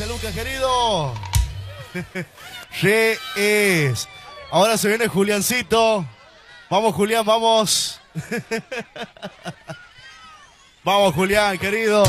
Gracias, Lucas, querido. Es. Ahora se viene Juliancito. Vamos, Julián, vamos. Vamos, Julián, querido.